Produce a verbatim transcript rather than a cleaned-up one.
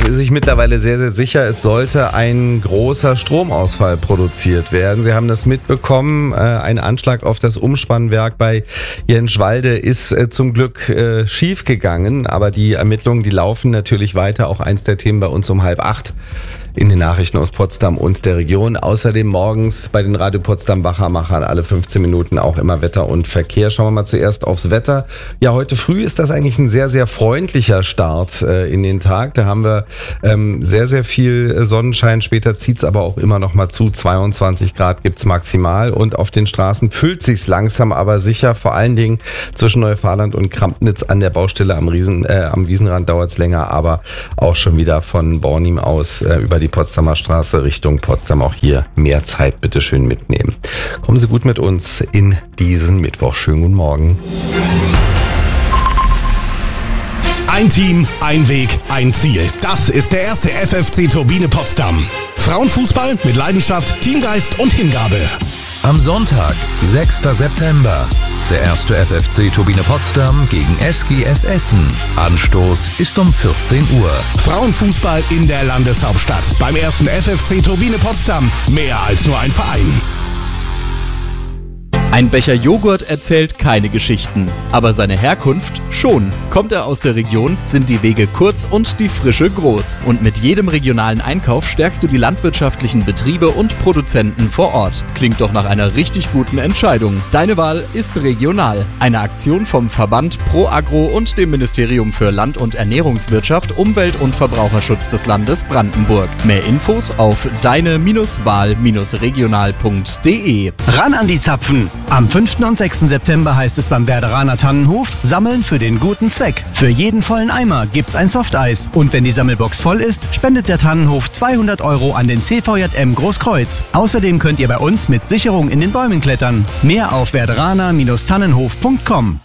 sich mittlerweile sehr, sehr sicher, es sollte ein großer Stromausfall produziert werden. Sie haben das mitbekommen, ein Anschlag auf das Umspannwerk bei Jenschwalde ist zum Glück schief gegangen, aber die Ermittlungen, die laufen natürlich weiter, auch eins der Themen bei uns um halb acht in den Nachrichten aus Potsdam und der Region. Außerdem morgens bei den Radio Potsdam Wachmachern alle fünfzehn Minuten auch immer Wetter und Verkehr. Schauen wir mal zuerst aufs Wetter. Ja, heute früh ist das eigentlich ein sehr, sehr freundlicher Start äh, in den Tag. Da haben wir ähm, sehr, sehr viel Sonnenschein. Später zieht's aber auch immer noch mal zu. zweiundzwanzig Grad gibt's maximal und auf den Straßen füllt sich's langsam, aber sicher. Vor allen Dingen zwischen Neufahrland und Krampnitz an der Baustelle am Riesen, äh, am Wiesenrand dauert's länger, aber auch schon wieder von Bornim aus äh, über die Potsdamer Straße Richtung Potsdam. Auch hier mehr Zeit bitte schön mitnehmen. Kommen Sie gut mit uns in diesen Mittwoch. Schönen guten Morgen. Ein Team, ein Weg, ein Ziel. Das ist der erste F F C Turbine Potsdam. Frauenfußball mit Leidenschaft, Teamgeist und Hingabe. Am Sonntag, sechster September. Der erste F F C Turbine Potsdam gegen S G S Essen. Anstoß ist um vierzehn Uhr. Frauenfußball in der Landeshauptstadt. Beim ersten F F C Turbine Potsdam. Mehr als nur ein Verein. Ein Becher Joghurt erzählt keine Geschichten, aber seine Herkunft schon. Kommt er aus der Region, sind die Wege kurz und die Frische groß. Und mit jedem regionalen Einkauf stärkst du die landwirtschaftlichen Betriebe und Produzenten vor Ort. Klingt doch nach einer richtig guten Entscheidung. Deine Wahl ist regional. Eine Aktion vom Verband Pro Agro und dem Ministerium für Land- und Ernährungswirtschaft, Umwelt und Verbraucherschutz des Landes Brandenburg. Mehr Infos auf deine Wahl regional punkt de. Ran an die Zapfen! Am fünften und sechsten September heißt es beim Werderaner Tannenhof Sammeln für den guten Zweck. Für jeden vollen Eimer gibt's ein Softeis. Und wenn die Sammelbox voll ist, spendet der Tannenhof zweihundert Euro an den C V J M Großkreuz. Außerdem könnt ihr bei uns mit Sicherung in den Bäumen klettern. Mehr auf werderaner Tannenhof punkt com.